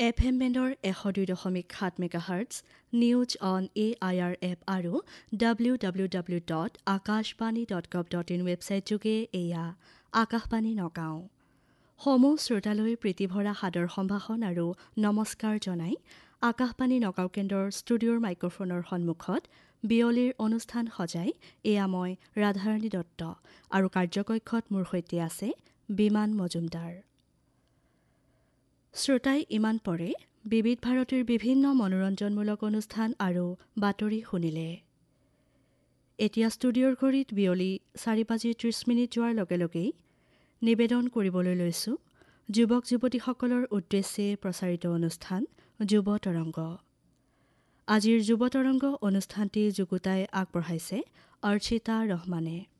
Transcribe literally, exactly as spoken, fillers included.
F M বেণ্ডৰ এশ দুই দশমিক সাত মেগাহাৰ্টজ, news on A I R app আৰু W W W dot Akashvani dot gov dot in ৱেবছাইটযোগে এয়া আকাশবাণী নগাঁও। সমূহ শ্ৰোতালৈ প্ৰীতিভৰা সাদৰ সম্ভাষণ আৰু নমস্কাৰ জনাই আকাশবাণী নগাঁও কেন্দ্ৰৰ ষ্টুডিঅ'ৰ মাইক্ৰফোনৰ সন্মুখত বিয়লিৰ অনুষ্ঠান সজাই এয়া মই ৰাধাৰাণী দত্ত আৰু কাৰ্যকক্ষত মোৰ সৈতে আছে বিমান মজুমদাৰ। শ্ৰোতাই ইমান পৰে বিবিধ ভাৰতীৰ বিভিন্ন মনোৰঞ্জনমূলক অনুষ্ঠান আৰু বাতৰি শুনিলে। এতিয়া ষ্টুডিঅ'ৰ ঘড়ীত বিয়লি চাৰি বাজি ত্ৰিছ মিনিট যোৱাৰ লগে লগেই নিবেদন কৰিবলৈ লৈছোঁ যুৱক যুৱতীসকলৰ উদ্দেশ্যে প্ৰচাৰিত অনুষ্ঠান যুৱ তৰংগ। আজিৰ যুৱ তৰংগ অনুষ্ঠানটি যুগুতাই আগবঢ়াইছে অৰ্চিতা ৰহমানে।